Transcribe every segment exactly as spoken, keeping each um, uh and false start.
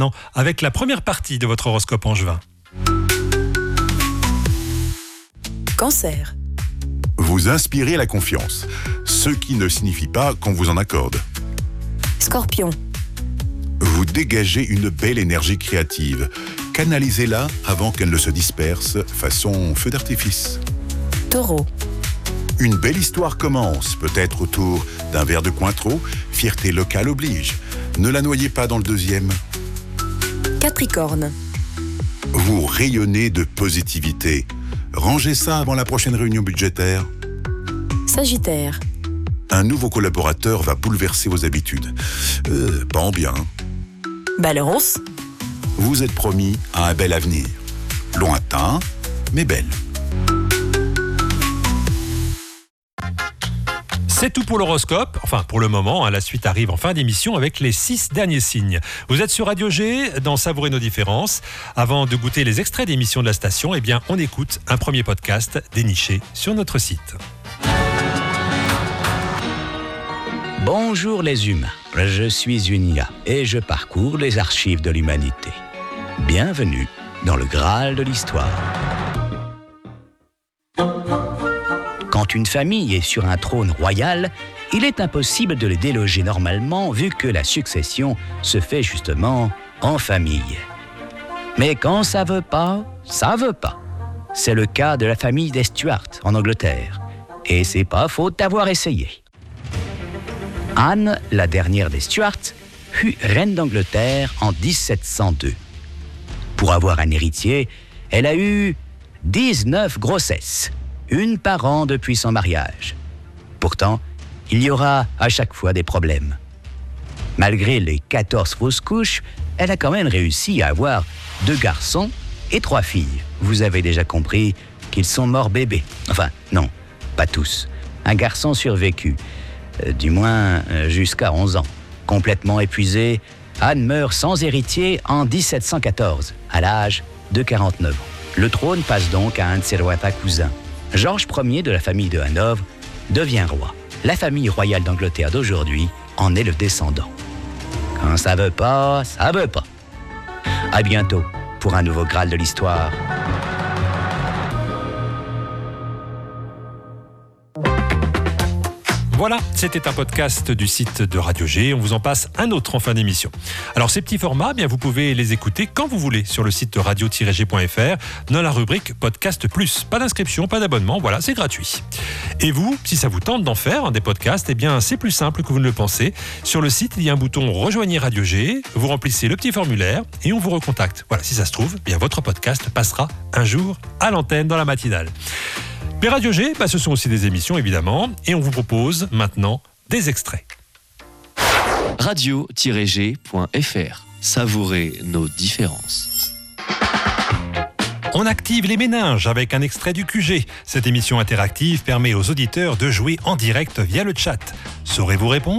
maintenant avec la première partie de votre horoscope en juin. Cancer. Vous inspirez la confiance, ce qui ne signifie pas qu'on vous en accorde. Scorpion. Vous dégagez une belle énergie créative. Canalisez-la avant qu'elle ne se disperse, façon feu d'artifice. Taureau. Une belle histoire commence, peut-être autour d'un verre de Cointreau. Fierté locale oblige. Ne la noyez pas dans le deuxième. Capricorne. Vous rayonnez de positivité. Rangez ça avant la prochaine réunion budgétaire. Sagittaire. Un nouveau collaborateur va bouleverser vos habitudes. Euh, pas en bien. Balance. Vous êtes promis à un bel avenir. Lointain, mais belle. C'est tout pour l'horoscope. Enfin, pour le moment, hein, la suite arrive en fin d'émission avec les six derniers signes. Vous êtes sur Radio G, dans Savourer nos différences. Avant de goûter les extraits d'émissions de la station, eh bien, on écoute un premier podcast déniché sur notre site. Bonjour les humains, je suis une I A et je parcours les archives de l'humanité. Bienvenue dans le Graal de l'histoire. Quand une famille est sur un trône royal, il est impossible de les déloger normalement vu que la succession se fait justement en famille. Mais quand ça veut pas, ça veut pas. C'est le cas de la famille des Stuart en Angleterre. Et c'est pas faute d'avoir essayé. Anne, la dernière des Stuart, fut reine d'Angleterre en dix-sept cent deux. Pour avoir un héritier, elle a eu dix-neuf grossesses, une par an depuis son mariage. Pourtant, il y aura à chaque fois des problèmes. Malgré les quatorze fausses couches, elle a quand même réussi à avoir deux garçons et trois filles. Vous avez déjà compris qu'ils sont morts bébés. Enfin, non, pas tous. Un garçon survécu. Euh, du moins euh, jusqu'à onze ans. Complètement épuisée, Anne meurt sans héritier en dix-sept cent quatorze, à l'âge de quarante-neuf ans. Le trône passe donc à un de ses lointains cousins. Georges Ier de la famille de Hanovre devient roi. La famille royale d'Angleterre d'aujourd'hui en est le descendant. Quand ça veut pas, ça veut pas. À bientôt pour un nouveau Graal de l'histoire. Voilà, c'était un podcast du site de Radio G. On vous en passe un autre en fin d'émission. Alors, ces petits formats, eh bien, vous pouvez les écouter quand vous voulez sur le site radio tiret g point f r dans la rubrique Podcast Plus. Pas d'inscription, pas d'abonnement, voilà, c'est gratuit. Et vous, si ça vous tente d'en faire hein, des podcasts, eh bien, c'est plus simple que vous ne le pensez. Sur le site, il y a un bouton Rejoignez Radio G. Vous remplissez le petit formulaire et on vous recontacte. Voilà, si ça se trouve, eh bien, votre podcast passera un jour à l'antenne dans la matinale. Mais Radio G, bah, ce sont aussi des émissions, évidemment, et on vous propose maintenant des extraits. radio tiret g point f r. Savourez nos différences. On active les méninges avec un extrait du Q G. Cette émission interactive permet aux auditeurs de jouer en direct via le chat. Saurez-vous répondre ?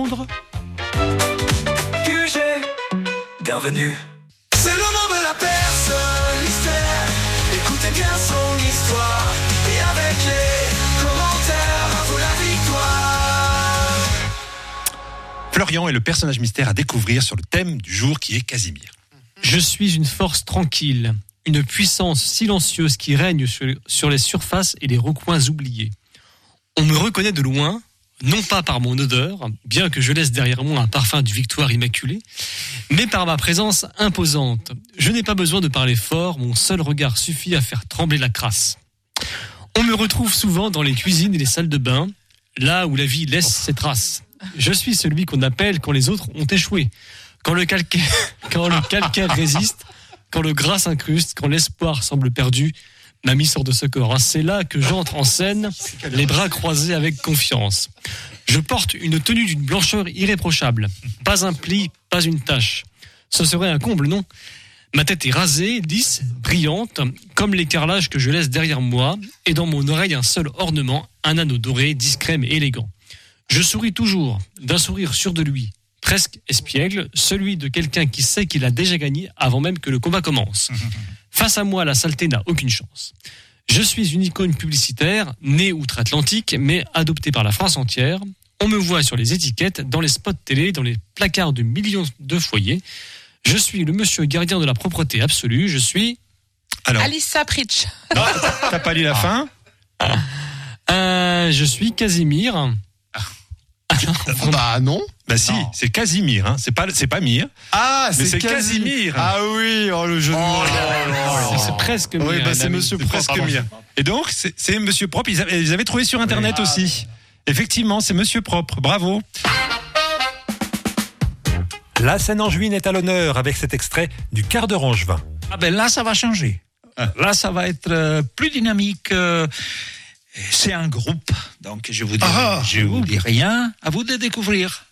Q G, bienvenue. C'est le nom de la personne mystère. Écoutez bien son histoire. Et avec les commentaires, à vous la victoire. Florian est le personnage mystère à découvrir sur le thème du jour qui est Casimir. Je suis une force tranquille, une puissance silencieuse qui règne sur, sur les surfaces et les recoins oubliés. On me reconnaît de loin, non pas par mon odeur, bien que je laisse derrière moi un parfum du Victoire immaculé, mais par ma présence imposante. Je n'ai pas besoin de parler fort, mon seul regard suffit à faire trembler la crasse. On me retrouve souvent dans les cuisines et les salles de bain, là où la vie laisse ses traces. Je suis celui qu'on appelle quand les autres ont échoué, quand le calcaire, quand le calcaire résiste, quand le gras s'incruste, quand l'espoir semble perdu. Mamie sort de ce corps. C'est là que j'entre en scène, les bras croisés avec confiance. Je porte une tenue d'une blancheur irréprochable. Pas un pli, pas une tache. Ce serait un comble, non ? Ma tête est rasée, lisse, brillante, comme les carrelages que je laisse derrière moi, et dans mon oreille un seul ornement, un anneau doré, discret mais élégant. Je souris toujours, d'un sourire sûr de lui, presque espiègle, celui de quelqu'un qui sait qu'il a déjà gagné avant même que le combat commence. Face à moi, la saleté n'a aucune chance. Je suis une icône publicitaire, née outre-Atlantique, mais adoptée par la France entière. On me voit sur les étiquettes, dans les spots télé, dans les placards de millions de foyers. Je suis le monsieur gardien de la propreté absolue. Je suis... Alors, Alissa Pritch. non, t'as pas lu la fin? Euh, je suis Casimir. Bah non. Bah si, Non. c'est Casimir, hein. c'est pas c'est pas Mir. Ah, Mais c'est, c'est Casi- Casimir. Ah oui, oh le jeu de mots. C'est, c'est presque Oui, Mir, bah un c'est ami. Monsieur C'est Propre. presque Mir. Et donc c'est, c'est Monsieur Propre. Ils avaient, ils avaient trouvé sur internet aussi. Effectivement, c'est Monsieur Propre. Bravo. La Seine-Angevine est à l'honneur avec cet extrait du quart d'heure angevin. Ah ben là, ça va changer. Là, ça va être euh, plus dynamique. euh, c'est un groupe, donc je vous dis, Ah, je vous dis rien. À vous de découvrir.